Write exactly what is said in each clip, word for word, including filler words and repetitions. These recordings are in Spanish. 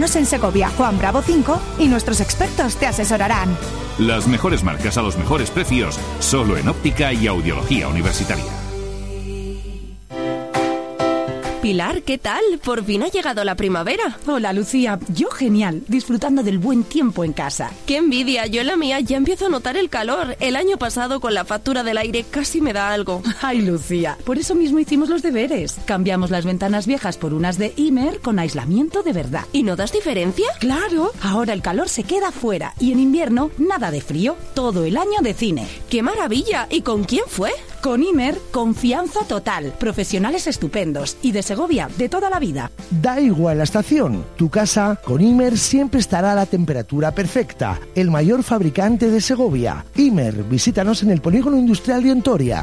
Visítanos en Segovia, Juan Bravo cinco y nuestros expertos te asesorarán. Las mejores marcas a los mejores precios, solo en Óptica y Audiología Universitaria. Pilar, ¿qué tal? Por fin ha llegado la primavera. Hola, Lucía. Yo genial, disfrutando del buen tiempo en casa. ¡Qué envidia! Yo en la mía ya empiezo a notar el calor. El año pasado con la factura del aire casi me da algo. Ay, Lucía, por eso mismo hicimos los deberes. Cambiamos las ventanas viejas por unas de Imer con aislamiento de verdad. ¿Y notas diferencia? Claro, ahora el calor se queda fuera y en invierno nada de frío. Todo el año de cine. ¡Qué maravilla! ¿Y con quién fue? Con Imer, confianza total. Profesionales estupendos y de Segovia, de toda la vida. Da igual la estación, tu casa con Imer siempre estará a la temperatura perfecta. El mayor fabricante de Segovia. Imer, visítanos en el Polígono Industrial de Ontoria.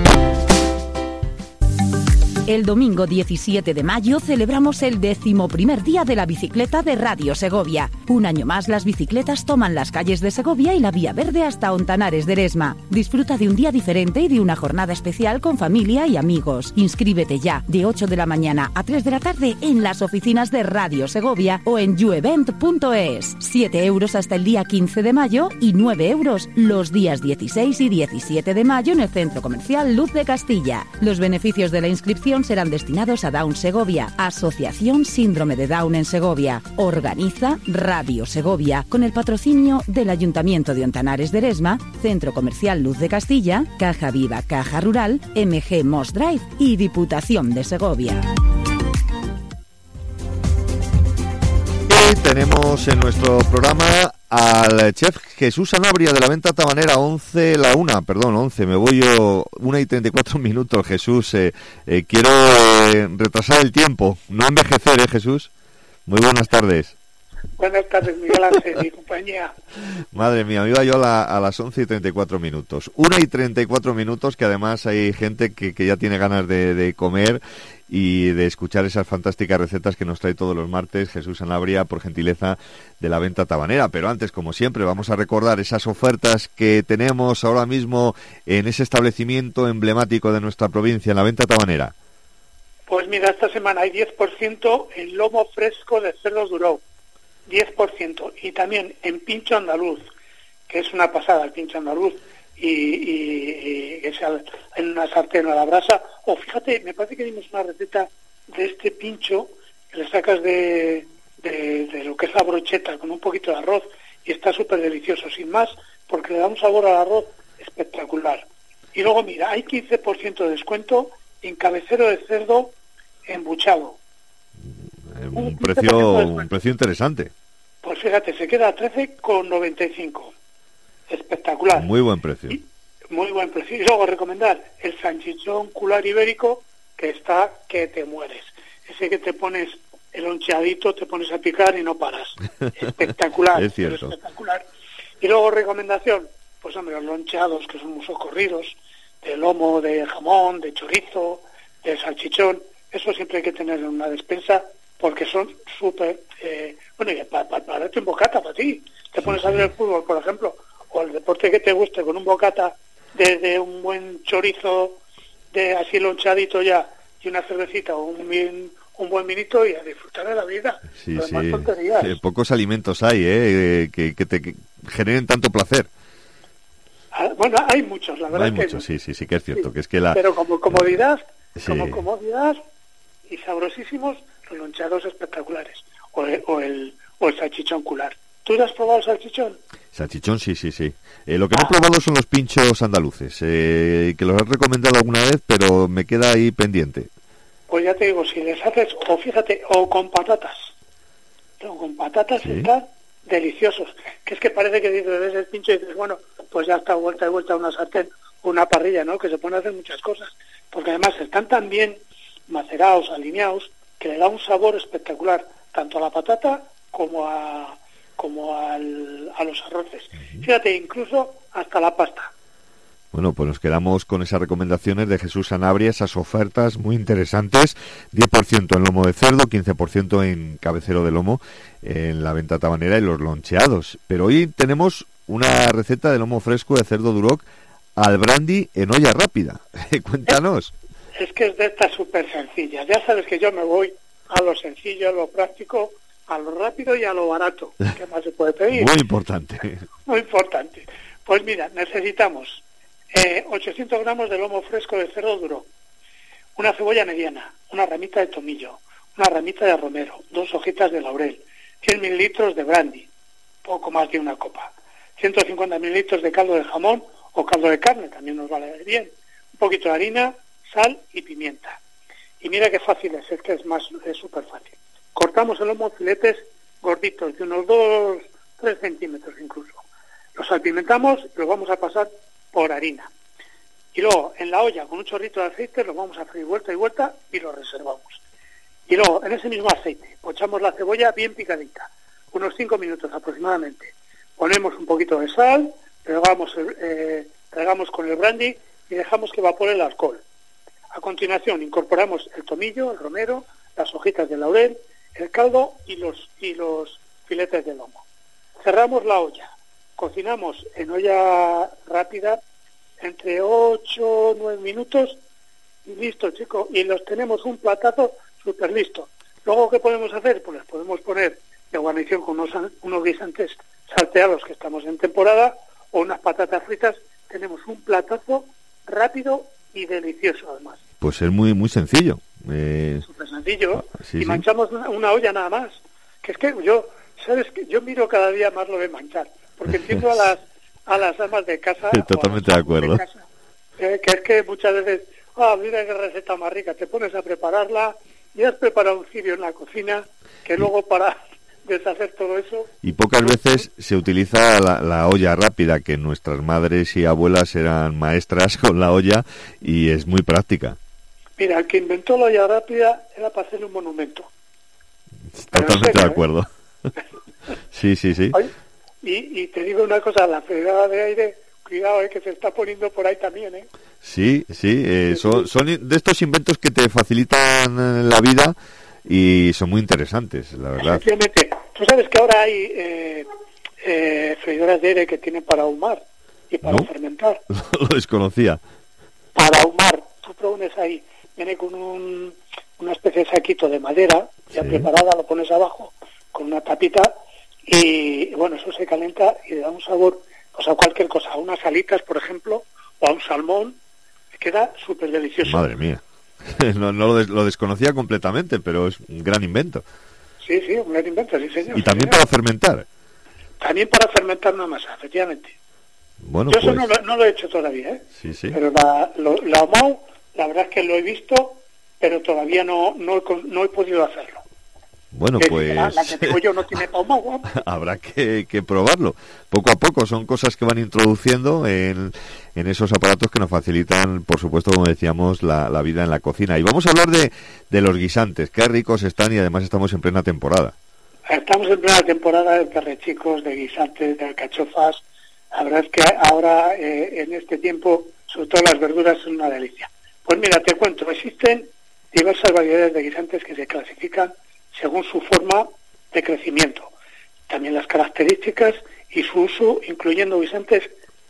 El domingo diecisiete de mayo celebramos el decimoprimer día de la bicicleta de Radio Segovia. Un año más las bicicletas toman las calles de Segovia y la Vía Verde hasta Ontanares de Eresma. Disfruta de un día diferente y de una jornada especial con familia y amigos. Inscríbete ya de ocho de la mañana a tres de la tarde en las oficinas de Radio Segovia o en youevent punto es. siete euros hasta el día quince de mayo y nueve euros los días dieciséis y diecisiete de mayo en el Centro Comercial Luz de Castilla. Los beneficios de la inscripción serán destinados a Down Segovia, Asociación Síndrome de Down en Segovia. Organiza Radio Segovia con el patrocinio del Ayuntamiento de Ontanares de Eresma, Centro Comercial Luz de Castilla, Caja Viva, Caja Rural, M G Mos Drive y Diputación de Segovia. Y tenemos en nuestro programa al chef Jesús Sanabria de la Venta Tabanera, once, la una, perdón, once, me voy yo, una y treinta y cuatro minutos, Jesús, eh, eh, quiero eh, retrasar el tiempo, no envejecer, ¿eh, Jesús? Muy buenas tardes. Buenas tardes, Miguel Ángel, mi compañía. Madre mía, me iba yo a, la, a las once y treinta y cuatro minutos, una y treinta y cuatro minutos, que además hay gente que, que ya tiene ganas de, de comer y de escuchar esas fantásticas recetas que nos trae todos los martes Jesús Sanabria, por gentileza de la Venta Tabanera. Pero antes, como siempre, vamos a recordar esas ofertas que tenemos ahora mismo en ese establecimiento emblemático de nuestra provincia, en la Venta Tabanera. Pues mira, esta semana hay diez por ciento en lomo fresco de cerdo Duró, diez por ciento, y también en pincho andaluz, que es una pasada el pincho andaluz, y, y, y que sea en una sartén o a la brasa. O fíjate, me parece que dimos una receta de este pincho que le sacas de, de, de lo que es la brocheta con un poquito de arroz y está súper delicioso, sin más, porque le da un sabor al arroz espectacular. Y luego mira, hay quince por ciento de descuento en cabecero de cerdo embuchado. Un, un precio un precio interesante. Pues fíjate, se queda a trece con noventa y cinco. Espectacular. Muy buen precio. Y, muy buen precio. Y luego recomendar el salchichón cular ibérico, que está que te mueres. Ese que te pones el loncheadito, te pones a picar y no paras. Espectacular. Es cierto. Espectacular. Y luego recomendación, pues hombre, los loncheados, que son muy socorridos, de lomo, de jamón, de chorizo, de salchichón, eso siempre hay que tener en una despensa, porque son súper, eh, bueno, y para, para, para darte un bocata para ti. Te pones a ver el fútbol, por ejemplo, o el deporte que te guste, con un bocata de, de un buen chorizo, de así lonchadito ya, y una cervecita o un, bien, un buen vinito, y a disfrutar de la vida. Sí, Lo sí. demás tonterías. Eh, pocos alimentos hay, ¿eh? Que, que te que generen tanto placer. Ah, bueno, hay muchos, la verdad. Hay que muchos, sí, sí, sí que es cierto. Sí. Que es que la... Pero como comodidad, Sí. como comodidad y sabrosísimos, los lonchados espectaculares. O el, o el, o el salchichón cular. ¿Tú ya has probado el salchichón? Salchichón, sí, sí, sí. Eh, lo que no he probado son los pinchos andaluces, eh, que los has recomendado alguna vez, pero me queda ahí pendiente. Pues ya te digo, si les haces, o fíjate, o con patatas. O con patatas Sí. están deliciosos. Que es que parece que dices, ves el pincho y dices, bueno, pues ya está vuelta y vuelta a una sartén, una parrilla, ¿no? Que se pueden hacer muchas cosas. Porque además están tan bien macerados, alineados, que le da un sabor espectacular, tanto a la patata como a como al, a los arroces. Uh-huh. Fíjate, incluso hasta la pasta. Bueno, pues nos quedamos con esas recomendaciones de Jesús Sanabria, esas ofertas muy interesantes, diez por ciento en lomo de cerdo, quince por ciento en cabecero de lomo, en la Venta Tabanera y los loncheados. Pero hoy tenemos una receta de lomo fresco de cerdo duroc al brandy en olla rápida. Cuéntanos. Es, es que es de esta súper sencilla. Ya sabes que yo me voy a lo sencillo, a lo práctico, a lo rápido y a lo barato. ¿Qué más se puede pedir? Muy importante. Muy importante. Pues mira, necesitamos eh, ochocientos gramos de lomo fresco de cerdo duro, una cebolla mediana, una ramita de tomillo, una ramita de romero, dos hojitas de laurel, cien mililitros de brandy, poco más de una copa, ciento cincuenta mililitros de caldo de jamón o caldo de carne, también nos vale bien, un poquito de harina, sal y pimienta. Y mira qué fácil es, es que es más, es súper fácil. Cortamos el lomo en filetes gorditos, de unos dos, tres centímetros incluso. Los salpimentamos y los vamos a pasar por harina. Y luego, en la olla, con un chorrito de aceite, los vamos a freír vuelta y vuelta y los reservamos. Y luego, en ese mismo aceite, pochamos la cebolla bien picadita, unos cinco minutos aproximadamente. Ponemos un poquito de sal, regamos, el, eh, regamos con el brandy y dejamos que evapore el alcohol. A continuación, incorporamos el tomillo, el romero, las hojitas de laurel, el caldo y los, y los filetes de lomo. Cerramos la olla, cocinamos en olla rápida entre ocho o nueve minutos y listo, chicos, y los tenemos un platazo súper listo. Luego, ¿qué podemos hacer? Pues les podemos poner de guarnición con unos, unos guisantes salteados, que estamos en temporada, o unas patatas fritas. Tenemos un platazo rápido y delicioso, además. Pues es muy muy sencillo. Eh... Súper sencillo. Sí, y sí. manchamos una, una olla nada más. Que es que yo, ¿sabes qué? Yo miro cada día más lo de manchar, porque entiendo a las a las amas de casa. Sí, totalmente de acuerdo. De casa, eh, que es que muchas veces, ah, mira qué receta más rica, te pones a prepararla y has preparado un cirio en la cocina, que luego para deshacer todo eso... Y pocas veces se utiliza la, la olla rápida, que nuestras madres y abuelas eran maestras con la olla, y es muy práctica. Mira, el que inventó la olla rápida era para hacerle un monumento. Totalmente serio, de acuerdo. ¿Eh? Sí, sí, sí. Ay, y, y te digo una cosa, la freidora de aire, cuidado, eh, que se está poniendo por ahí también, ¿eh? Sí, sí, eh, son, son de estos inventos que te facilitan la vida y son muy interesantes, la verdad. Efectivamente. Tú sabes que ahora hay eh, eh, freidoras de aire que tienen para ahumar y para ¿No? fermentar. Lo desconocía. Para ahumar, tú pones ahí, viene con un, una especie de saquito de madera ya Sí. preparada, lo pones abajo con una tapita y bueno, eso se calienta y le da un sabor, pues a cualquier cosa, a unas alitas, por ejemplo, o a un salmón, queda súper delicioso. Madre mía. No, no lo, des- lo desconocía completamente, pero es un gran invento. Sí, sí, un gran invento, sí, señor. Y también sí, para señor. fermentar. También para fermentar una masa, efectivamente. Bueno, Yo eso pues... no, lo- no lo he hecho todavía, ¿eh? Sí, sí. Pero la, lo, la ahumado, la verdad es que lo he visto, pero todavía no, no, he, con- no he podido hacerlo. Bueno, Que pues... La, la que tengo yo no tiene ahumado, ¿no? Habrá que, que probarlo. Poco a poco son cosas que van introduciendo en, en esos aparatos que nos facilitan, por supuesto, como decíamos, la, la vida en la cocina. Y vamos a hablar de, de los guisantes. Qué ricos están y además estamos en plena temporada. Estamos en plena temporada de perrechicos, de guisantes, de alcachofas. La verdad es que ahora, eh, en este tiempo, sobre todo las verduras, son una delicia. Pues mira, te cuento, existen diversas variedades de guisantes que se clasifican según su forma de crecimiento, también las características y su uso, incluyendo guisantes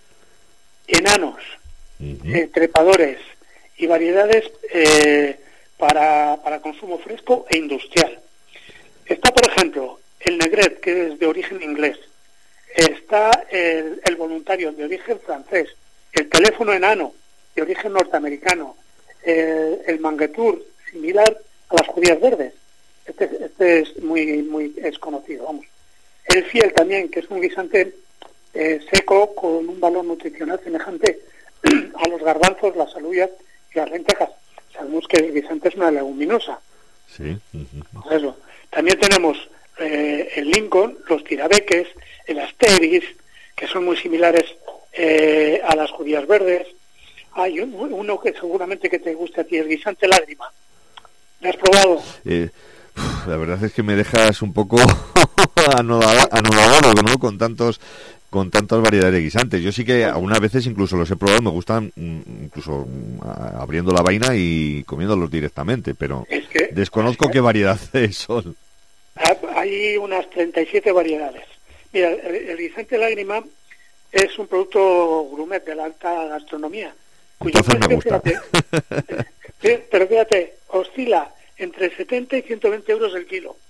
enanos, Uh-huh. eh, trepadores y variedades eh, para, para consumo fresco e industrial. Está, por ejemplo, el negret, que es de origen inglés. Está el, el voluntario, de origen francés. El teléfono enano, de origen norteamericano. El, el manguetour, similar a las judías verdes. Este, este es muy muy es conocido, vamos. El fiel también, que es un guisante eh, seco con un valor nutricional semejante a los garbanzos, las alubias y las lentejas. Sabemos que el guisante es una leguminosa. Sí. Uh-huh. Por eso. También tenemos eh, el Lincoln, los tirabeques, el Asteris, que son muy similares eh, a las judías verdes. Hay un, uno que seguramente que te guste a ti, el guisante lágrima. ¿Lo has probado? Eh, uf, la verdad es que me dejas un poco anodado, anodado, ¿no? Con tantos con tantas variedades de guisantes. Yo sí que algunas veces incluso los he probado, me gustan incluso abriendo la vaina y comiéndolos directamente, pero es que, desconozco es que, qué variedades son. Hay unas treinta y siete variedades. Mira, el, el guisante lágrima es un producto gourmet de la alta gastronomía. Cuyo Entonces precio, me gusta. Fíjate, pero fíjate, oscila entre setenta y ciento veinte euros el kilo.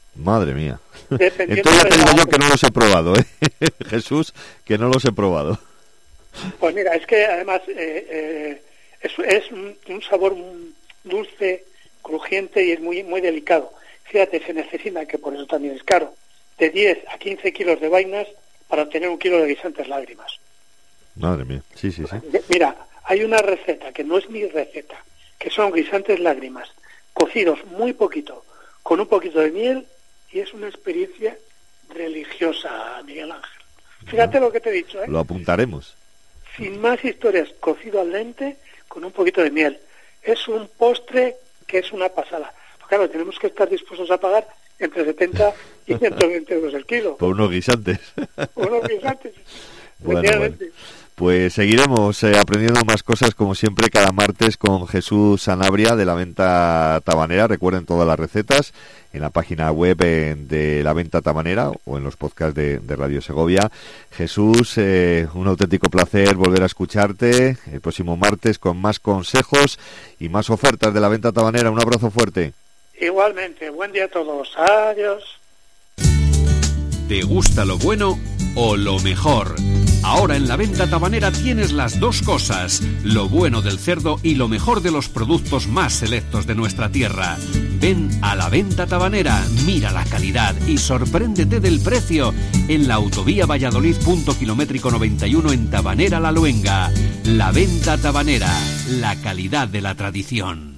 Madre mía. Dependiendo Entonces de digo la- yo que no los he probado, ¿eh? Jesús, que no los he probado. Pues mira, es que además eh, eh, es, es un, un sabor dulce, crujiente y es muy muy delicado. Fíjate, se necesita, que por eso también es caro, de diez a quince kilos de vainas para obtener un kilo de guisantes lágrimas. Madre mía, sí, sí, sí. Mira, hay una receta que no es mi receta, que son guisantes lágrimas, cocidos muy poquito, con un poquito de miel, y es una experiencia religiosa, Miguel Ángel. Fíjate lo que te he dicho, ¿eh? Lo apuntaremos. Sin más historias, cocido al dente con un poquito de miel. Es un postre que es una pasada. Pues claro, tenemos que estar dispuestos a pagar entre setenta y ciento veinte euros el kilo. Por unos guisantes. Unos guisantes. Bueno, Efectivamente. bueno. Pues seguiremos eh, aprendiendo más cosas, como siempre, cada martes con Jesús Sanabria de la Venta Tabanera. Recuerden todas las recetas en la página web eh, de la Venta Tabanera o en los podcasts de, de Radio Segovia. Jesús, eh, un auténtico placer volver a escucharte el próximo martes con más consejos y más ofertas de la Venta Tabanera. Un abrazo fuerte. Igualmente, buen día a todos. Adiós. ¿Te gusta lo bueno o lo mejor? Ahora en la Venta Tabanera tienes las dos cosas, lo bueno del cerdo y lo mejor de los productos más selectos de nuestra tierra. Ven a la Venta Tabanera, mira la calidad y sorpréndete del precio en la autovía Valladolid punto kilométrico noventa y uno en Tabanera La Luenga. La Venta Tabanera, la calidad de la tradición.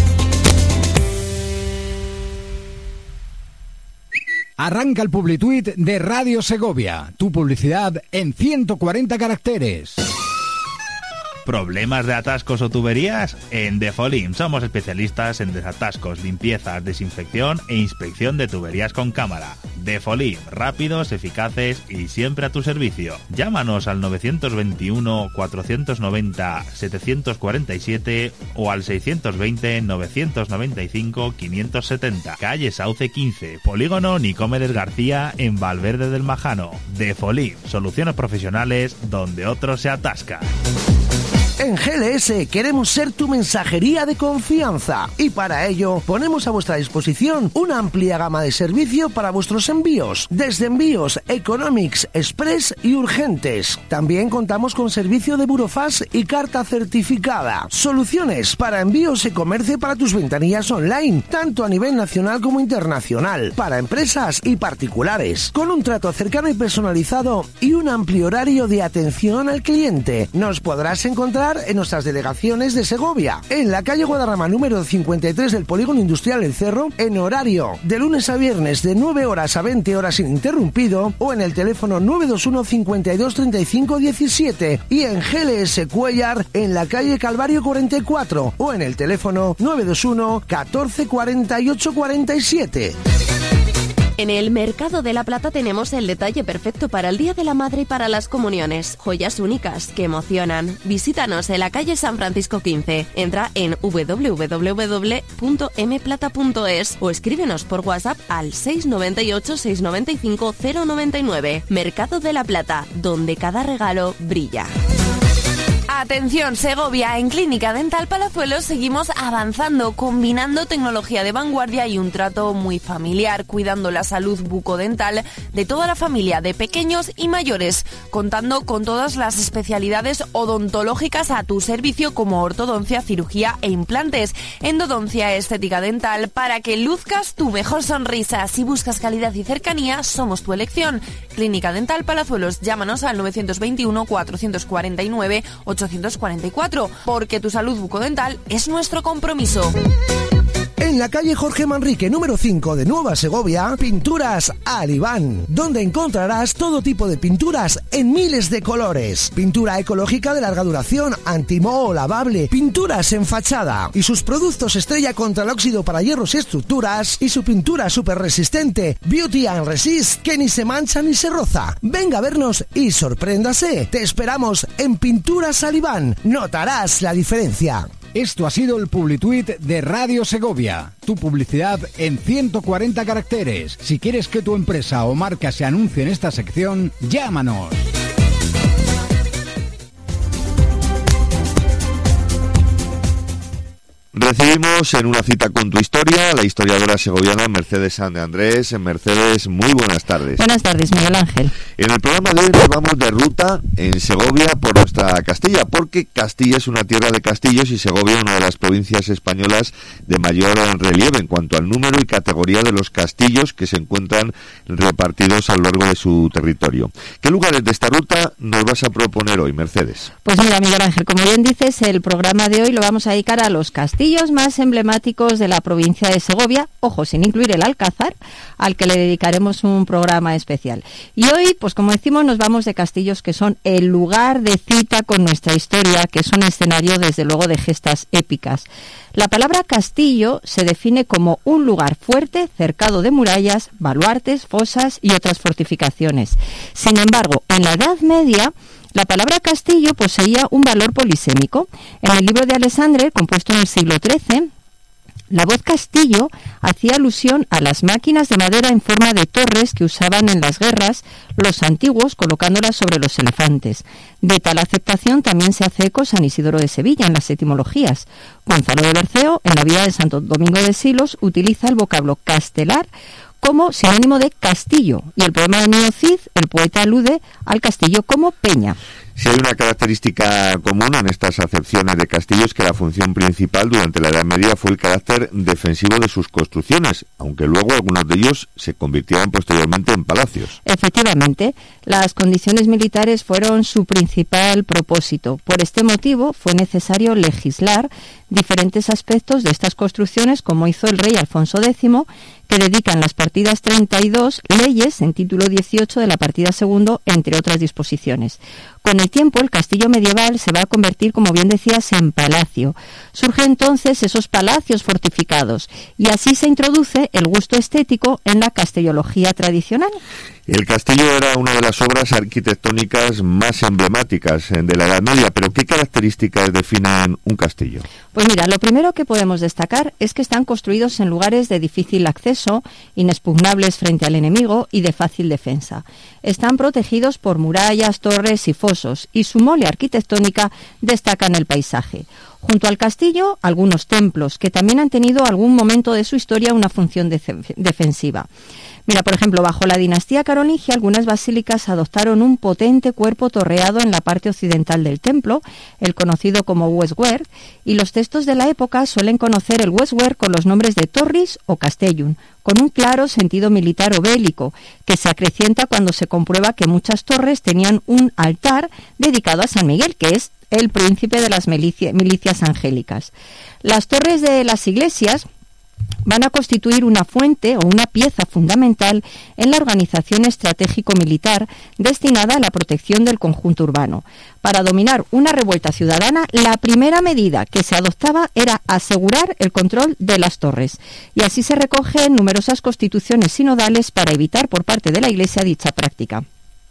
Arranca el Publituit de Radio Segovia, tu publicidad en ciento cuarenta caracteres. ¿Problemas de atascos o tuberías? En Defolim somos especialistas en desatascos, limpiezas, desinfección e inspección de tuberías con cámara. Defolim, rápidos, eficaces y siempre a tu servicio. Llámanos al nueve dos uno, cuatro nueve cero, siete cuatro siete o al seis dos cero, nueve nueve cinco, cinco siete cero. Calle Sauce quince, Polígono Nicomedes García en Valverde del Majano. Defolim, soluciones profesionales donde otros se atascan. En G L S queremos ser tu mensajería de confianza y para ello ponemos a vuestra disposición una amplia gama de servicio para vuestros envíos, desde envíos economics, express y urgentes. También contamos con servicio de burofax y carta certificada. Soluciones para envíos y comercio para tus ventanillas online, tanto a nivel nacional como internacional, para empresas y particulares, con un trato cercano y personalizado y un amplio horario de atención al cliente. Nos podrás encontrar en nuestras delegaciones de Segovia, en la calle Guadarrama número cincuenta y tres del Polígono Industrial El Cerro, en horario de lunes a viernes de nueve horas a veinte horas ininterrumpido, o en el teléfono nueve dos uno, cincuenta y dos, treinta y cinco, diecisiete, y en G L S Cuellar en la calle Calvario cuarenta y cuatro, o en el teléfono nueve dos uno, catorce, cuarenta y ocho, cuarenta y siete. En el Mercado de la Plata tenemos el detalle perfecto para el Día de la Madre y para las comuniones. Joyas únicas que emocionan. Visítanos en la calle San Francisco quince. Entra en doble u doble u doble u punto m plata punto es o escríbenos por WhatsApp al seis nueve ocho, seis nueve cinco, cero nueve nueve. Mercado de la Plata, donde cada regalo brilla. Atención Segovia, en Clínica Dental Palazuelos seguimos avanzando, combinando tecnología de vanguardia y un trato muy familiar, cuidando la salud bucodental de toda la familia, de pequeños y mayores, contando con todas las especialidades odontológicas a tu servicio como ortodoncia, cirugía e implantes, endodoncia, estética dental, para que luzcas tu mejor sonrisa. Si buscas calidad y cercanía, somos tu elección. Clínica Dental Palazuelos, llámanos al nueve dos uno, cuatro cuatro nueve, ocho cuatro cuatro, porque tu salud bucodental es nuestro compromiso. En la calle Jorge Manrique, número cinco de Nueva Segovia, Pinturas Alibán, donde encontrarás todo tipo de pinturas en miles de colores. Pintura ecológica de larga duración, antimoho, lavable, pinturas en fachada y sus productos estrella contra el óxido para hierros y estructuras, y su pintura súper resistente, Beauty and Resist, que ni se mancha ni se roza. Venga a vernos y sorpréndase. Te esperamos en Pinturas Alibán. Notarás la diferencia. Esto ha sido el Publituit de Radio Segovia, tu publicidad en ciento cuarenta caracteres. Si quieres que tu empresa o marca se anuncie en esta sección, llámanos. Recibimos en una cita con tu historia a la historiadora segoviana Mercedes San de Andrés. Mercedes, muy buenas tardes. Buenas tardes, Miguel Ángel. En el programa de hoy nos vamos de ruta en Segovia por nuestra Castilla, porque Castilla es una tierra de castillos y Segovia una de las provincias españolas de mayor relieve en cuanto al número y categoría de los castillos que se encuentran repartidos a lo largo de su territorio. ¿Qué lugares de esta ruta nos vas a proponer hoy, Mercedes? Pues mira, Miguel Ángel, como bien dices, el programa de hoy lo vamos a dedicar a los castillos más emblemáticos de la provincia de Segovia, ojo, sin incluir el Alcázar, al que le dedicaremos un programa especial. Y hoy, pues como decimos, nos vamos de castillos que son el lugar de cita con nuestra historia, que son escenario, desde luego, de gestas épicas. La palabra castillo se define como un lugar fuerte, cercado de murallas, baluartes, fosas y otras fortificaciones. Sin embargo, en la Edad Media, la palabra castillo poseía un valor polisémico. En el libro de Alexandre, compuesto en el siglo trece, la voz castillo hacía alusión a las máquinas de madera en forma de torres que usaban en las guerras los antiguos, colocándolas sobre los elefantes. De tal aceptación también se hace eco San Isidoro de Sevilla en las etimologías. Gonzalo de Berceo, en la vida de Santo Domingo de Silos, utiliza el vocablo castelar como sinónimo de castillo, y el poema de Nino Cid, el poeta, alude al castillo como peña. Si hay una característica común en estas acepciones de castillos, que la función principal durante la Edad Media fue el carácter defensivo de sus construcciones, aunque luego algunos de ellos se convirtieron posteriormente en palacios. Efectivamente, las condiciones militares fueron su principal propósito. Por este motivo fue necesario legislar diferentes aspectos de estas construcciones, como hizo el rey Alfonso X, que dedica en las partidas treinta y dos leyes en título dieciocho de la partida segundo, entre otras disposiciones. Con el tiempo, el castillo medieval se va a convertir, como bien decías, en palacio. Surgen entonces esos palacios fortificados, y así se introduce el gusto estético en la castellología tradicional. El castillo era una de las obras arquitectónicas más emblemáticas de la Edad Media, pero ¿qué características definen un castillo? Pues mira, lo primero que podemos destacar es que están construidos en lugares de difícil acceso, inexpugnables frente al enemigo y de fácil defensa. Están protegidos por murallas, torres y fosos, y su mole arquitectónica destaca en el paisaje. Junto al castillo, algunos templos, que también han tenido algún momento de su historia una función de- defensiva. Mira, por ejemplo, bajo la dinastía carolingia, algunas basílicas adoptaron un potente cuerpo torreado en la parte occidental del templo, el conocido como westward, y los textos de la época suelen conocer el westward con los nombres de torris o castellum, con un claro sentido militar o bélico, que se acrecienta cuando se comprueba que muchas torres tenían un altar dedicado a San Miguel, que es el príncipe de las milicia, milicias angélicas. Las torres de las iglesias van a constituir una fuente o una pieza fundamental en la organización estratégico-militar destinada a la protección del conjunto urbano. Para dominar una revuelta ciudadana, la primera medida que se adoptaba era asegurar el control de las torres, y así se recoge en numerosas constituciones sinodales para evitar por parte de la Iglesia dicha práctica.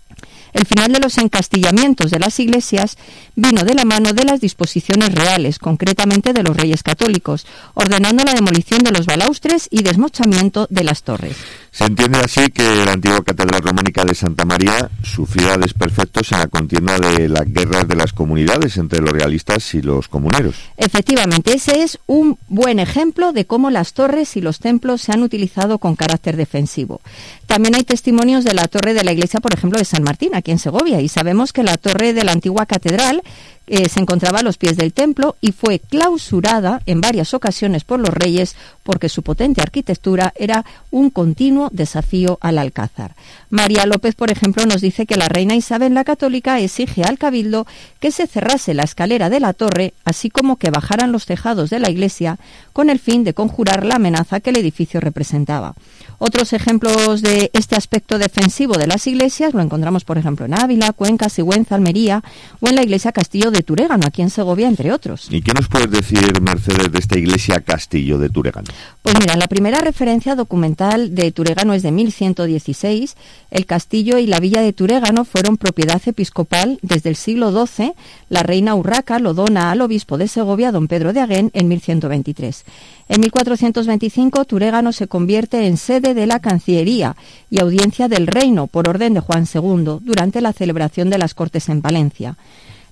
El final de los encastillamientos de las iglesias vino de la mano de las disposiciones reales, concretamente de los reyes católicos, ordenando la demolición de los balaustres y desmochamiento de las torres. Se entiende así que la antigua catedral románica de Santa María sufría desperfectos en la contienda de las guerras de las comunidades entre los realistas y los comuneros. Efectivamente, ese es un buen ejemplo de cómo las torres y los templos se han utilizado con carácter defensivo. También hay testimonios de la torre de la iglesia, por ejemplo, de San Martín, aquí en Segovia, y sabemos que la torre de la antigua catedral Eh, se encontraba a los pies del templo y fue clausurada en varias ocasiones por los reyes porque su potente arquitectura era un continuo desafío al Alcázar. María López, por ejemplo, nos dice que la reina Isabel la Católica exige al cabildo que se cerrase la escalera de la torre, así como que bajaran los tejados de la iglesia, con el fin de conjurar la amenaza que el edificio representaba. Otros ejemplos de este aspecto defensivo de las iglesias lo encontramos, por ejemplo, en Ávila, Cuenca, Sigüenza, Almería o en la iglesia Castillo de Turégano, aquí en Segovia, entre otros. ¿Y qué nos puedes decir, Mercedes, de esta iglesia Castillo de Turégano? Pues mira, la primera referencia documental de Turégano es de mil ciento dieciséis. El castillo y la villa de Turégano fueron propiedad episcopal desde el siglo doce. La reina Urraca lo dona al obispo de Segovia, don Pedro de Aguén, en mil ciento veintitrés. En mil cuatrocientos veinticinco, Turégano se convierte en sede de la Cancillería y audiencia del Reino por orden de Juan segundo durante la celebración de las Cortes en Palencia.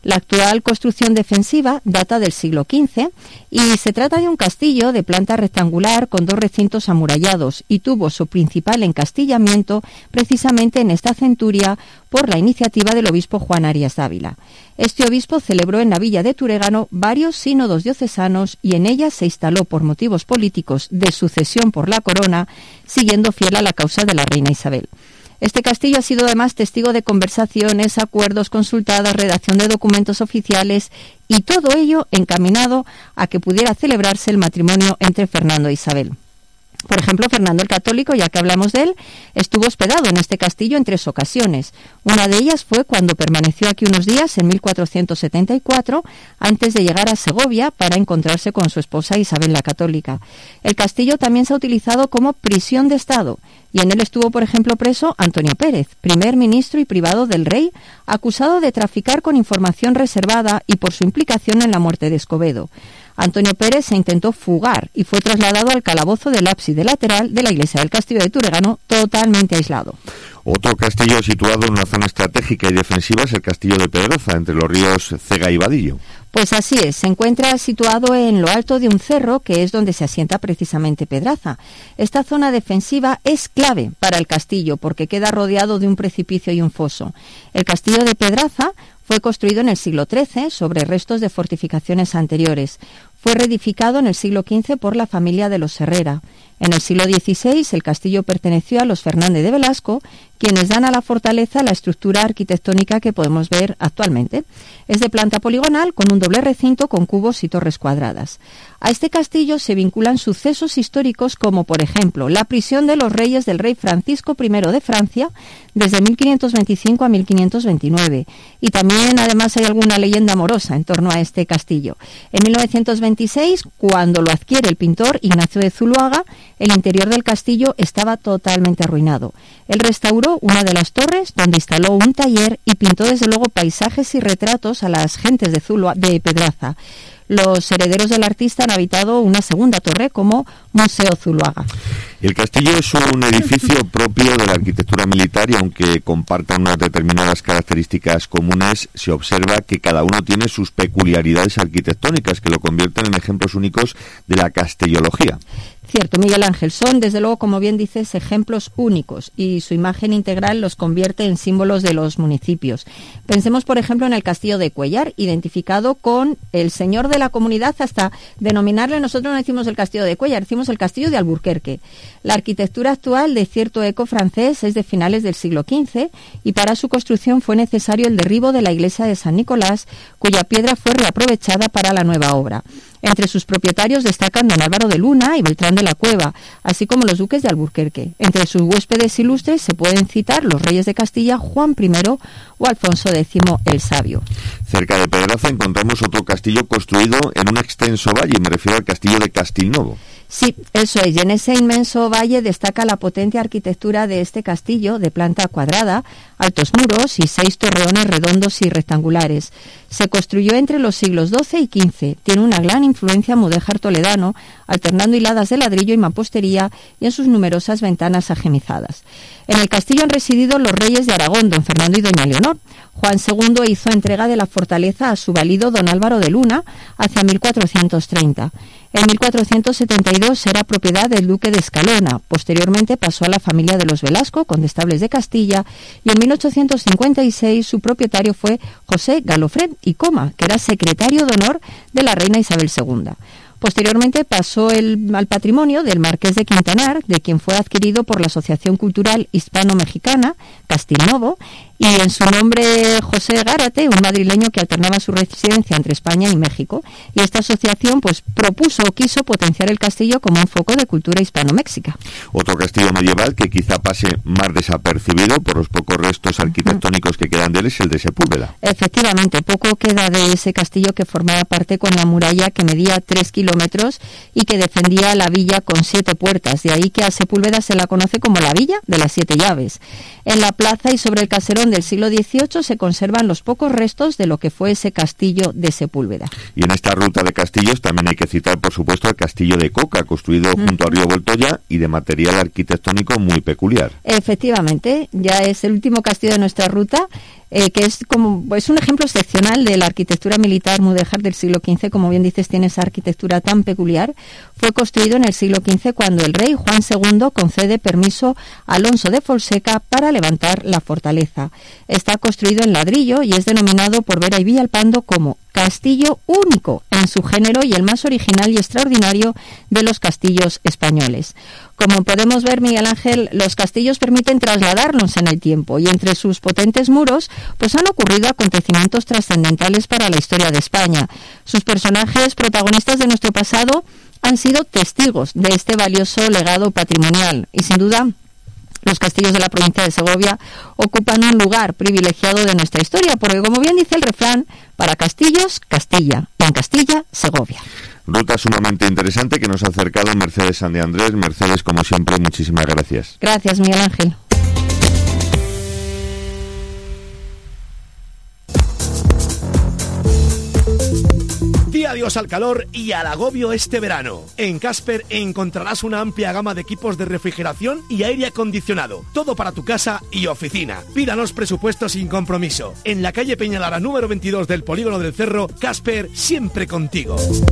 La actual construcción defensiva data del siglo quince y se trata de un castillo de planta rectangular con dos recintos amurallados y tuvo su principal encastillamiento precisamente en esta centuria por la iniciativa del obispo Juan Arias Dávila. Este obispo celebró en la villa de Turegano varios sínodos diocesanos y en ella se instaló por motivos políticos de sucesión por la corona, siguiendo fiel a la causa de la reina Isabel. Este castillo ha sido además testigo de conversaciones, acuerdos consultadas, redacción de documentos oficiales y todo ello encaminado a que pudiera celebrarse el matrimonio entre Fernando e Isabel. Por ejemplo, Fernando el Católico, ya que hablamos de él, estuvo hospedado en este castillo en tres ocasiones. Una de ellas fue cuando permaneció aquí unos días en mil cuatrocientos setenta y cuatro, antes de llegar a Segovia para encontrarse con su esposa Isabel la Católica. El castillo también se ha utilizado como prisión de Estado y en él estuvo, por ejemplo, preso Antonio Pérez, primer ministro y privado del rey, acusado de traficar con información reservada y por su implicación en la muerte de Escobedo. Antonio Pérez se intentó fugar y fue trasladado al calabozo del ábside lateral de la iglesia del castillo de Turegano, totalmente aislado. Otro castillo situado en una zona estratégica y defensiva es el castillo de Pedroza, entre los ríos Cega y Vadillo. Pues así es, se encuentra situado en lo alto de un cerro que es donde se asienta precisamente Pedraza. Esta zona defensiva es clave para el castillo porque queda rodeado de un precipicio y un foso. El castillo de Pedraza fue construido en el siglo trece sobre restos de fortificaciones anteriores. Fue reedificado en el siglo quince por la familia de los Herrera. En el siglo dieciséis el castillo perteneció a los Fernández de Velasco, quienes dan a la fortaleza la estructura arquitectónica que podemos ver actualmente. Es de planta poligonal con un doble recinto con cubos y torres cuadradas. A este castillo se vinculan sucesos históricos como, por ejemplo, la prisión de los reyes del rey Francisco primero de Francia desde mil quinientos veinticinco a mil quinientos veintinueve. Y también, además, hay alguna leyenda amorosa en torno a este castillo. En mil novecientos veintiséis, cuando lo adquiere el pintor Ignacio de Zuloaga, el interior del castillo estaba totalmente arruinado. Él restauró una de las torres, donde instaló un taller y pintó desde luego paisajes y retratos a las gentes de, Zulo, de Pedraza. Los herederos del artista han habitado una segunda torre como Museo Zuloaga. El castillo es un edificio propio de la arquitectura militar y aunque comparta unas determinadas características comunes, se observa que cada uno tiene sus peculiaridades arquitectónicas que lo convierten en ejemplos únicos de la castellología. Cierto, Miguel Ángel, son desde luego, como bien dices, ejemplos únicos y su imagen integral los convierte en símbolos de los municipios. Pensemos, por ejemplo, en el castillo de Cuellar, identificado con el señor de la comunidad, hasta denominarle, nosotros no decimos el castillo de Cuellar, decimos el castillo de Alburquerque. La arquitectura actual de cierto eco francés es de finales del siglo quince y para su construcción fue necesario el derribo de la iglesia de San Nicolás, cuya piedra fue reaprovechada para la nueva obra. Entre sus propietarios destacan don Álvaro de Luna y Beltrán de la Cueva, así como los duques de Alburquerque. Entre sus huéspedes ilustres se pueden citar los reyes de Castilla, Juan primero o Alfonso décimo el Sabio. Cerca de Pedraza encontramos otro castillo construido en un extenso valle, me refiero al castillo de Castilnovo. Sí, eso es, y en ese inmenso valle destaca la potente arquitectura de este castillo de planta cuadrada, altos muros y seis torreones redondos y rectangulares. Se construyó entre los siglos doce y quince, tiene una gran influencia mudéjar toledano, alternando hiladas de ladrillo y mampostería y en sus numerosas ventanas ajemizadas. En el castillo han residido los reyes de Aragón, don Fernando y doña Leonor. Juan segundo hizo entrega de la fortaleza a su valido don Álvaro de Luna hacia mil cuatrocientos treinta. En mil cuatrocientos setenta y dos era propiedad del duque de Escalona, posteriormente pasó a la familia de los Velasco, condestables de Castilla, y en mil ochocientos cincuenta y seis su propietario fue José Galofred y Coma, que era secretario de honor de la reina Isabel segunda. Posteriormente pasó el, al patrimonio del Marqués de Quintanar, de quien fue adquirido por la Asociación Cultural Hispano-Mexicana, Castilnovo, y en su nombre José Gárate, un madrileño que alternaba su residencia entre España y México. Y esta asociación pues propuso o quiso potenciar el castillo como un foco de cultura hispano-méxica. Otro castillo medieval que quizá pase más desapercibido por los pocos restos arquitectónicos que quedan de él es el de Sepúlveda. Efectivamente, poco queda de ese castillo que formaba parte con la muralla que medía tres kilómetros y que defendía la villa con siete puertas. De ahí que a Sepúlveda se la conoce como la Villa de las Siete Llaves. En la plaza y sobre el caserón del siglo dieciocho se conservan los pocos restos de lo que fue ese castillo de Sepúlveda. Y en esta ruta de castillos también hay que citar, por supuesto, el castillo de Coca, construido uh-huh. junto al río Voltoya y de material arquitectónico muy peculiar. Efectivamente, ya es el último castillo de nuestra ruta. eh, que es como es un ejemplo excepcional de la arquitectura militar mudéjar del siglo quince. Como bien dices, tiene esa arquitectura tan peculiar. Fue construido en el siglo quince cuando el rey Juan segundo concede permiso a Alonso de Fonseca para levantar la fortaleza. Está construido en ladrillo y es denominado por Vera y Villalpando como castillo único en su género y el más original y extraordinario de los castillos españoles. Como podemos ver, Miguel Ángel, los castillos permiten trasladarnos en el tiempo y entre sus potentes muros pues han ocurrido acontecimientos trascendentales para la historia de España. Sus personajes protagonistas de nuestro pasado han sido testigos de este valioso legado patrimonial y sin duda los castillos de la provincia de Segovia ocupan un lugar privilegiado de nuestra historia, porque como bien dice el refrán, para castillos, Castilla, y en Castilla, Segovia. Ruta sumamente interesante que nos ha acercado Mercedes San de Andrés. Mercedes, como siempre, muchísimas gracias. Gracias, Miguel Ángel. Di adiós al calor y al agobio este verano. En Casper encontrarás una amplia gama de equipos de refrigeración y aire acondicionado. Todo para tu casa y oficina. Pídanos presupuesto sin compromiso. En la calle Peñalara número veintidós del Polígono del Cerro, Casper, siempre contigo.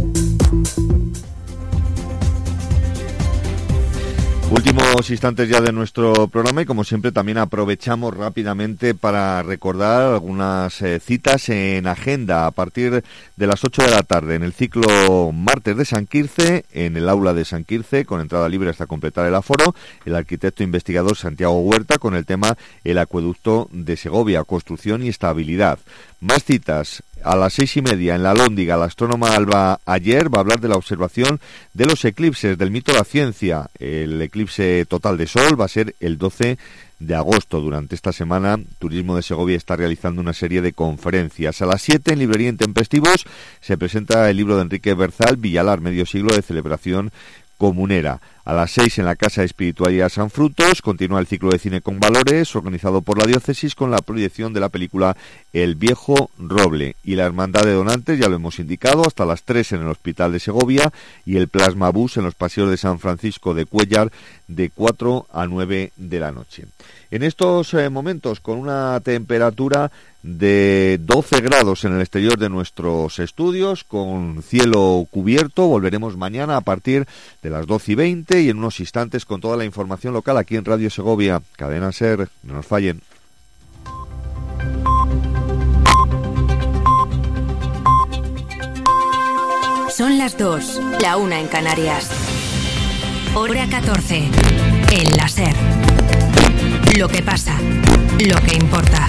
Últimos instantes ya de nuestro programa y como siempre también aprovechamos rápidamente para recordar algunas eh, citas en agenda a partir de las ocho de la tarde en el ciclo Martes de San Quirce, en el aula de San Quirce, con entrada libre hasta completar el aforo, el arquitecto investigador Santiago Huerta con el tema El acueducto de Segovia, construcción y estabilidad. Más citas. A las seis y media en la Alhóndiga, la astrónoma Alba Ayer va a hablar de la observación de los eclipses, del mito de la ciencia. El eclipse total de sol va a ser el doce de agosto. Durante esta semana, Turismo de Segovia está realizando una serie de conferencias. A las siete en Librería Intempestivos se presenta el libro de Enrique Berzal, Villalar, medio siglo de celebración comunera. A las seis en la Casa de Espiritualidad San Frutos continúa el ciclo de cine con valores organizado por la diócesis con la proyección de la película El Viejo Roble y la Hermandad de Donantes, ya lo hemos indicado, hasta las tres en el Hospital de Segovia y el Plasma Bus en los paseos de San Francisco de Cuéllar de cuatro a nueve de la noche. En estos eh, momentos con una temperatura de doce grados en el exterior de nuestros estudios, con cielo cubierto. Volveremos mañana a partir de las doce y veinte y en unos instantes con toda la información local aquí en Radio Segovia. Cadena SER, no nos fallen. Son las dos, la una en Canarias. Hora catorce, en la SER. Lo que pasa, lo que importa.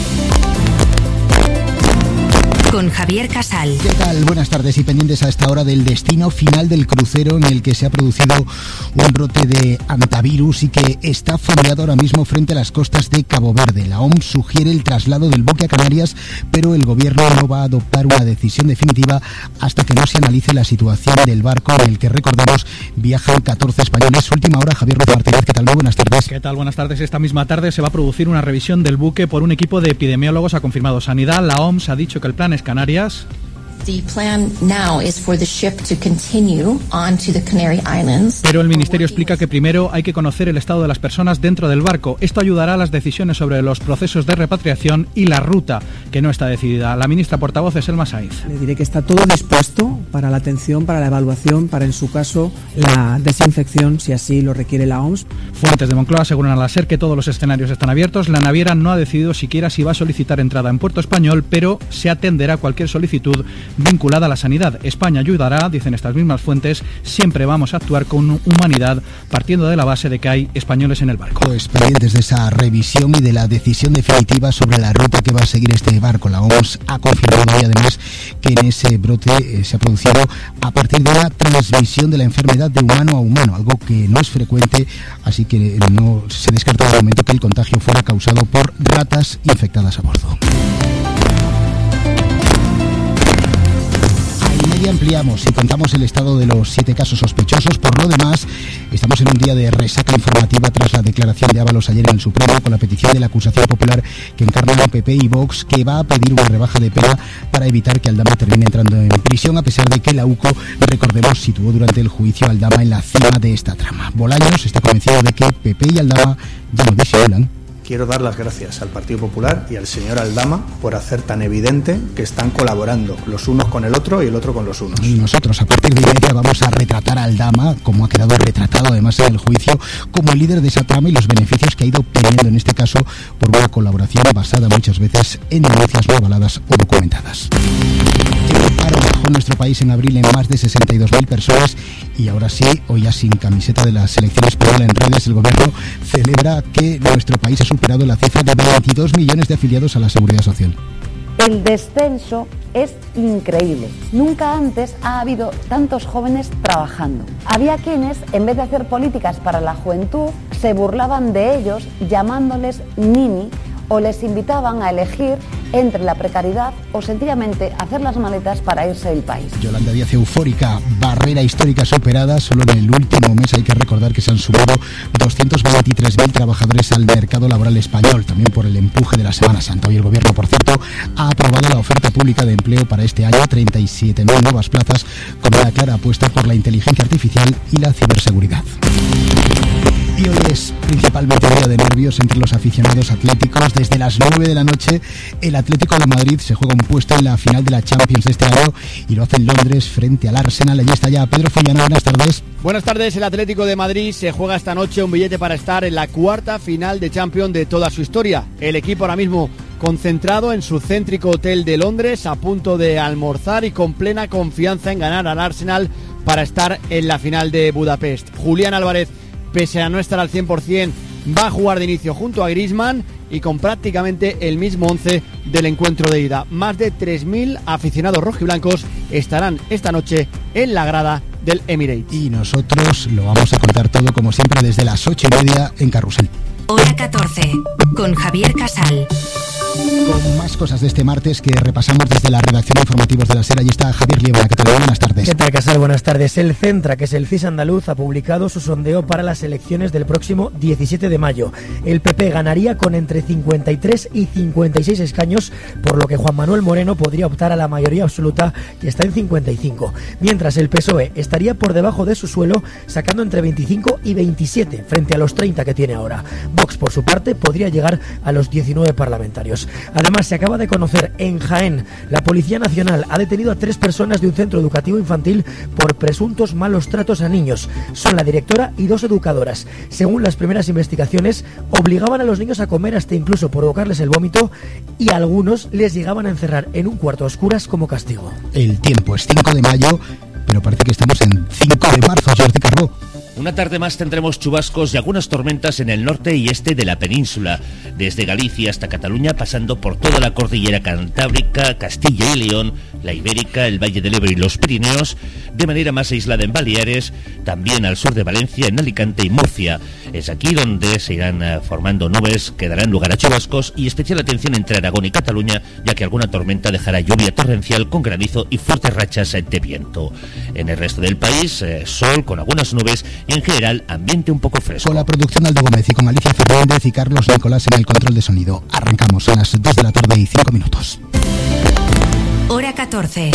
Con Javier Casal. ¿Qué tal? Buenas tardes y pendientes a esta hora del destino final del crucero en el que se ha producido un brote de hantavirus y que está fondeado ahora mismo frente a las costas de Cabo Verde. La O M S sugiere el traslado del buque a Canarias, pero el gobierno no va a adoptar una decisión definitiva hasta que no se analice la situación del barco en el que, recordemos, viajan catorce españoles. Última hora, Javier Ruiz Martínez. ¿Qué tal? Muy buenas tardes. ¿Qué tal? Buenas tardes. Esta misma tarde se va a producir una revisión del buque por un equipo de epidemiólogos, ha confirmado Sanidad. La O M S ha dicho que el plan es Canarias. The plan now is for the ship to continue on to the Canary Islands. Pero el Ministerio explica que primero hay que conocer el estado de las personas dentro del barco. Esto ayudará a las decisiones sobre los procesos de repatriación y la ruta, que no está decidida. La ministra portavoz es Elma Saiz. Le diré que está todo dispuesto para la atención, para la evaluación, para, en su caso, la desinfección, si así lo requiere la O M S. Fuentes de Moncloa aseguran a la SER que todos los escenarios están abiertos. La naviera no ha decidido siquiera si va a solicitar entrada en Puerto Español, pero se atenderá a cualquier solicitud vinculada a la sanidad. España ayudará, dicen estas mismas fuentes. Siempre vamos a actuar con humanidad, partiendo de la base de que hay españoles en el barco. Pues pendientes de esa revisión y de la decisión definitiva sobre la ruta que va a seguir este barco. La O M S ha confirmado hoy además que en ese brote eh, se ha producido a partir de la transmisión de la enfermedad de humano a humano, algo que no es frecuente, así que no se descarta de momento que el contagio fuera causado por ratas infectadas a bordo. Y ampliamos y contamos el estado de los siete casos sospechosos. Por lo demás, estamos en un día de resaca informativa tras la declaración de Ábalos ayer en el Supremo con la petición de la acusación popular que encarnan P P y Vox, que va a pedir una rebaja de pena para evitar que Aldama termine entrando en prisión, a pesar de que la U C O, recordemos, situó durante el juicio a Aldama en la cima de esta trama. Bolaños está convencido de que P P y Aldama ya no disimulan quiero dar las gracias al Partido Popular y al señor Aldama por hacer tan evidente que están colaborando los unos con el otro y el otro con los unos. Y nosotros a partir de hoy vamos a retratar a Aldama, como ha quedado retratado además en el juicio, como el líder de esa trama y los beneficios que ha ido obteniendo en este caso por una colaboración basada muchas veces en denuncias no avaladas o documentadas. El paro bajó en nuestro país en abril en más de sesenta y dos mil personas y ahora sí, hoy ya sin camiseta de la selección española en redes, el gobierno celebra que nuestro país ha superado la cifra de veintidós millones de afiliados a la Seguridad Social. El descenso es increíble. Nunca antes ha habido tantos jóvenes trabajando. Había quienes, en vez de hacer políticas para la juventud, se burlaban de ellos llamándoles nini o les invitaban a elegir entre la precariedad o sencillamente hacer las maletas para irse del país. Yolanda Díaz eufórica, barrera histórica superada. Solo en el último mes hay que recordar que se han sumado doscientos veintitrés mil trabajadores al mercado laboral español, también por el empuje de la Semana Santa. Hoy el gobierno, por cierto, ha aprobado la oferta pública de empleo para este año, treinta y siete mil nuevas plazas, con una clara apuesta por la inteligencia artificial y la ciberseguridad. Y hoy es principalmente día de nervios entre los aficionados atléticos. Desde las nueve de la noche, el Atlético de Madrid se juega un puesto en la final de la Champions de este año y lo hace en Londres frente al Arsenal. Allí está ya Pedro Follana. Buenas tardes. Buenas tardes. El Atlético de Madrid se juega esta noche un billete para estar en la cuarta final de Champions de toda su historia. El equipo ahora mismo concentrado en su céntrico hotel de Londres, a punto de almorzar y con plena confianza en ganar al Arsenal para estar en la final de Budapest. Julián Álvarez, pese a no estar al cien por ciento, va a jugar de inicio junto a Griezmann y con prácticamente el mismo once del encuentro de ida. Más de tres mil aficionados rojiblancos estarán esta noche en la grada del Emirates. Y nosotros lo vamos a contar todo, como siempre, desde las ocho y media en Carrusel. Hora catorce, con Javier Casal. Con más cosas de este martes que repasamos desde la redacción de informativos de la SER. Allí está Javier Liebra. ¿Qué tal? Buenas tardes. ¿Qué tal, Casal? Buenas tardes. El Centra, que es el C I S andaluz, ha publicado su sondeo para las elecciones del próximo diecisiete de mayo. El P P ganaría con entre cincuenta y tres y cincuenta y seis escaños, por lo que Juan Manuel Moreno podría optar a la mayoría absoluta, que está en cincuenta y cinco. Mientras el P S O E estaría por debajo de su suelo, sacando entre veinticinco y veintisiete, frente a los treinta que tiene ahora. Vox, por su parte, podría llegar a los diecinueve parlamentarios. Además, se acaba de conocer en Jaén, la Policía Nacional ha detenido a tres personas de un centro educativo infantil por presuntos malos tratos a niños. Son la directora y dos educadoras. Según las primeras investigaciones, obligaban a los niños a comer hasta incluso provocarles el vómito, y a algunos les llegaban a encerrar en un cuarto a oscuras como castigo. El tiempo es cinco de mayo, pero parece que estamos en cinco de marzo, Jordi Carró. Una tarde más tendremos chubascos y algunas tormentas en el norte y este de la península, desde Galicia hasta Cataluña, pasando por toda la cordillera cantábrica, Castilla y León, la Ibérica, el Valle del Ebro y los Pirineos, de manera más aislada en Baleares, también al sur de Valencia, en Alicante y Murcia. Es aquí donde se irán formando nubes que darán lugar a chubascos, y especial atención entre Aragón y Cataluña, ya que alguna tormenta dejará lluvia torrencial con granizo y fuertes rachas de viento. En el resto del país, eh, sol con algunas nubes y en general ambiente un poco fresco. Con la producción de Aldo Gómez y con Alicia Fernández y Carlos Nicolás en el control de sonido. Arrancamos a las dos de la tarde y cinco minutos. Hora catorce.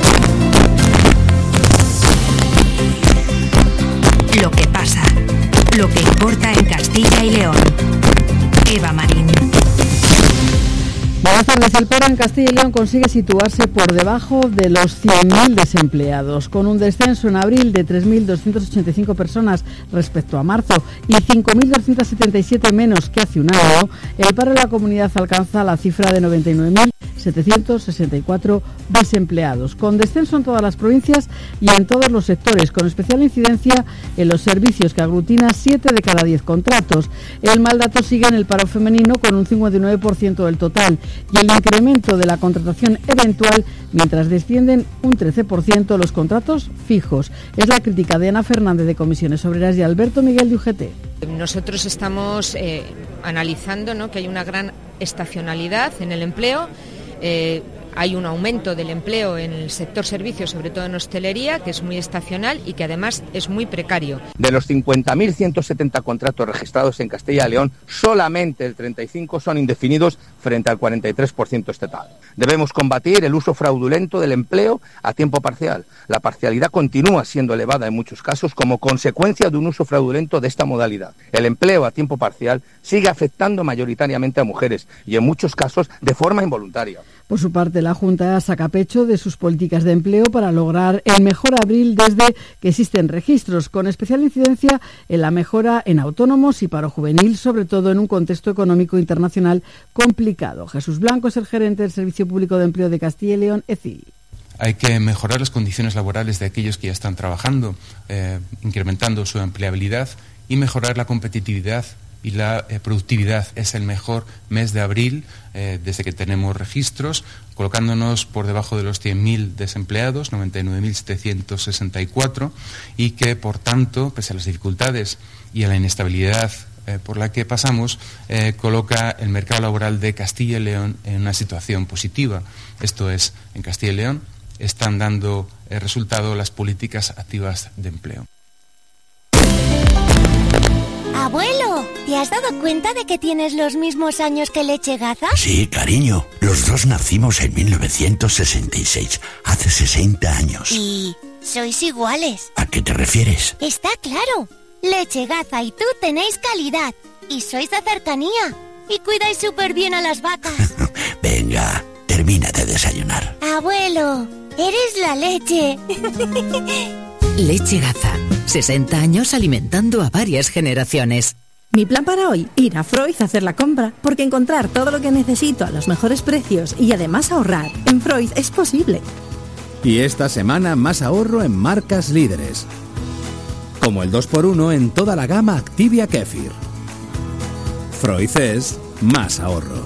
Lo que pasa, lo que importa en Castilla y León. Eva Marín. Buenas tardes. El paro en Castilla y León consigue situarse por debajo de los cien mil desempleados, con un descenso en abril de tres mil doscientas ochenta y cinco personas respecto a marzo y cinco mil doscientas setenta y siete menos que hace un año. El paro en la comunidad alcanza la cifra de noventa y nueve mil setecientos sesenta y cuatro desempleados, con descenso en todas las provincias y en todos los sectores, con especial incidencia en los servicios, que aglutina siete de cada diez contratos. El mal dato sigue en el paro femenino, con un cincuenta y nueve por ciento del total, y el incremento de la contratación eventual, mientras descienden un trece por ciento los contratos fijos. Es la crítica de Ana Fernández de Comisiones Obreras y Alberto Miguel de U G T. Nosotros estamos eh, analizando, ¿no?, que hay una gran estacionalidad en el empleo. Eh, Hay un aumento del empleo en el sector servicios, sobre todo en hostelería, que es muy estacional y que además es muy precario. De los cincuenta mil ciento setenta contratos registrados en Castilla y León, solamente el treinta y cinco por ciento son indefinidos frente al cuarenta y tres por ciento estatal. Debemos combatir el uso fraudulento del empleo a tiempo parcial. La parcialidad continúa siendo elevada en muchos casos como consecuencia de un uso fraudulento de esta modalidad. El empleo a tiempo parcial sigue afectando mayoritariamente a mujeres y en muchos casos de forma involuntaria. Por su parte, la Junta saca pecho de sus políticas de empleo para lograr el mejor abril desde que existen registros, con especial incidencia en la mejora en autónomos y paro juvenil, sobre todo en un contexto económico internacional complicado. Jesús Blanco es el gerente del Servicio Público de Empleo de Castilla y León, E C I. Hay que mejorar las condiciones laborales de aquellos que ya están trabajando, eh, incrementando su empleabilidad y mejorar la competitividad y la eh, productividad. Es el mejor mes de abril eh, desde que tenemos registros, colocándonos por debajo de los cien mil desempleados, noventa y nueve mil setecientos sesenta y cuatro, y que, por tanto, pese a las dificultades y a la inestabilidad eh, por la que pasamos, eh, coloca el mercado laboral de Castilla y León en una situación positiva. Esto es, en Castilla y León están dando eh, resultado las políticas activas de empleo. Abuelo, ¿te has dado cuenta de que tienes los mismos años que Leche Gaza? Sí, cariño. Los dos nacimos en mil novecientos sesenta y seis, hace sesenta años. Y sois iguales. ¿A qué te refieres? Está claro. Leche Gaza y tú tenéis calidad. Y sois de cercanía. Y cuidáis súper bien a las vacas. Venga, termina de desayunar. Abuelo, eres la leche. Leche Gaza. sesenta años alimentando a varias generaciones. Mi plan para hoy, ir a Freud a hacer la compra, porque encontrar todo lo que necesito a los mejores precios y además ahorrar en Freud es posible. Y esta semana más ahorro en marcas líderes, como el dos por uno en toda la gama Activia Kefir. Freud es más ahorro.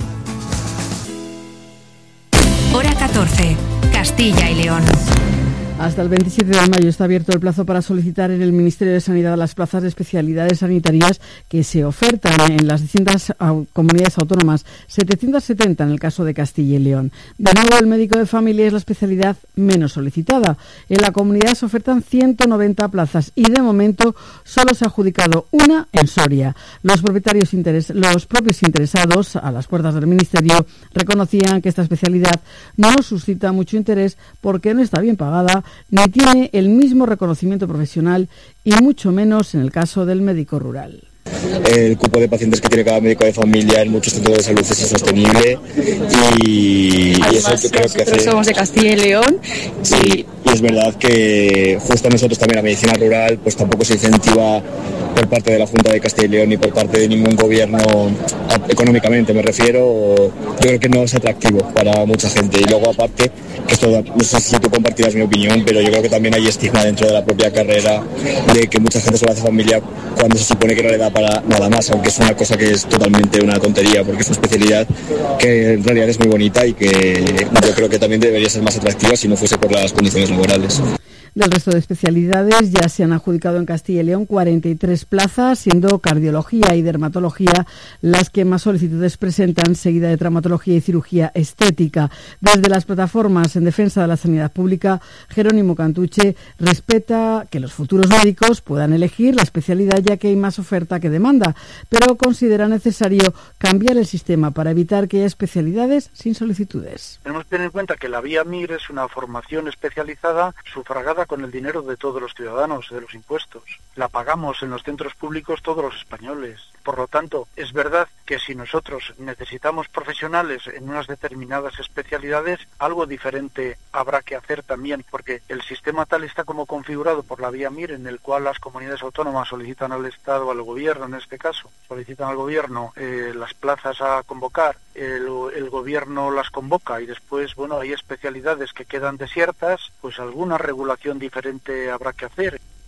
Hora catorce, Castilla y León. Hasta el veintisiete de mayo está abierto el plazo para solicitar en el Ministerio de Sanidad las plazas de especialidades sanitarias que se ofertan en las distintas comunidades autónomas, setecientas setenta en el caso de Castilla y León. De nuevo, el médico de familia es la especialidad menos solicitada. En la comunidad se ofertan ciento noventa plazas y de momento solo se ha adjudicado una en Soria. Los propietarios interes- los propios interesados a las puertas del Ministerio reconocían que esta especialidad no suscita mucho interés porque no está bien pagada ni tiene el mismo reconocimiento profesional y mucho menos en el caso del médico rural. El cupo de pacientes que tiene cada médico de familia en muchos centros de salud es insostenible y, y eso yo creo que hace... somos de Castilla y León. Sí, y es verdad que justo nosotros también la medicina rural pues tampoco se incentiva por parte de la Junta de Castilla y León ni por parte de ningún gobierno económicamente, me refiero. Yo creo que no es atractivo para mucha gente y luego aparte, que esto no sé si tú compartirás mi opinión, pero yo creo que también hay estigma dentro de la propia carrera de que mucha gente solo hace familia cuando se supone que no le da para nada más, aunque es una cosa que es totalmente una tontería porque es una especialidad que en realidad es muy bonita y que yo creo que también debería ser más atractiva si no fuese por las condiciones laborales. Del resto de especialidades ya se han adjudicado en Castilla y León cuarenta y tres plazas, siendo cardiología y dermatología las que más solicitudes presentan, seguida de traumatología y cirugía estética. Desde las plataformas en defensa de la sanidad pública, Jerónimo Cantuche respeta que los futuros médicos puedan elegir la especialidad ya que hay más oferta que demanda, pero considera necesario cambiar el sistema para evitar que haya especialidades sin solicitudes. Tenemos que tener en cuenta que la Vía M I R es una formación especializada sufragada con el dinero de todos los ciudadanos, de los impuestos. La pagamos en los centros públicos todos los españoles. Por lo tanto, es verdad que si nosotros necesitamos profesionales en unas determinadas especialidades, algo diferente habrá que hacer también, porque el sistema tal está como configurado por la Vía M I R, en el cual las comunidades autónomas solicitan al Estado, al gobierno en este caso, solicitan al gobierno eh, las plazas a convocar, el, el gobierno las convoca y después, bueno, hay especialidades que quedan desiertas, pues alguna regulación diferente habrá que hacer.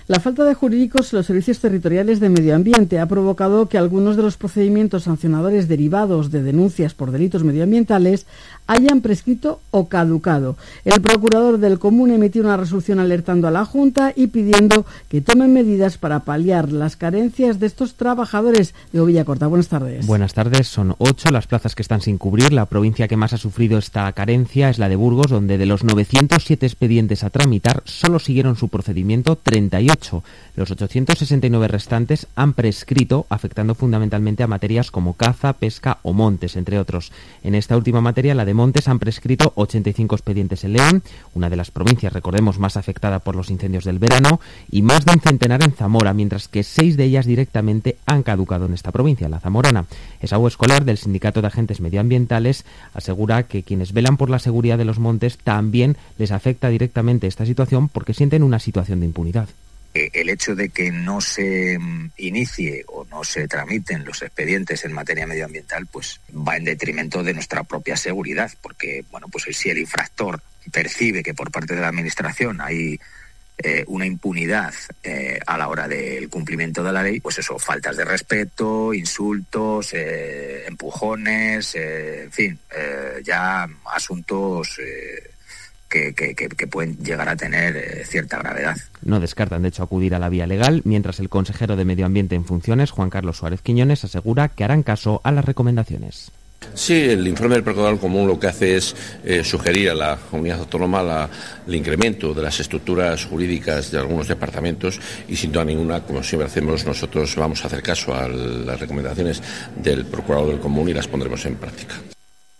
La falta de jurídicos en los servicios territoriales de medio ambiente ha provocado que algunos de los procedimientos sancionadores derivados de denuncias por delitos medioambientales hayan prescrito o caducado. El procurador del Común emitió una resolución alertando a la Junta y pidiendo que tomen medidas para paliar las carencias de estos trabajadores. Diego Villacorta, buenas tardes. Buenas tardes, son ocho las plazas que están sin cubrir. La provincia que más ha sufrido esta carencia es la de Burgos, donde de los novecientos siete expedientes a tramitar solo siguieron su procedimiento treinta y ocho. Los ochocientos sesenta y nueve restantes han prescrito, afectando fundamentalmente a materias como caza, pesca o montes, entre otros. En esta última materia, la de montes, han prescrito ochenta y cinco expedientes en León, una de las provincias, recordemos, más afectada por los incendios del verano, y más de un centenar en Zamora, mientras que seis de ellas directamente han caducado en esta provincia, la zamorana. Esaú Escolar, del Sindicato de Agentes Medioambientales, asegura que quienes velan por la seguridad de los montes también les afecta directamente esta situación porque sienten una situación de impunidad. El hecho de que no se inicie o no se tramiten los expedientes en materia medioambiental, pues va en detrimento de nuestra propia seguridad, porque bueno, pues si el infractor percibe que por parte de la administración hay eh, una impunidad eh, a la hora del cumplimiento de la ley, pues eso, faltas de respeto, insultos, eh, empujones, eh, en fin, eh, ya asuntos Eh, Que, que, que pueden llegar a tener eh, cierta gravedad. No descartan, de hecho, acudir a la vía legal, mientras el consejero de Medio Ambiente en funciones, Juan Carlos Suárez Quiñones, asegura que harán caso a las recomendaciones. Sí, el informe del Procurador Común lo que hace es eh, sugerir a la comunidad autónoma la, el incremento de las estructuras jurídicas de algunos departamentos y sin duda ninguna, como siempre hacemos, nosotros vamos a hacer caso a las recomendaciones del Procurador del Común y las pondremos en práctica.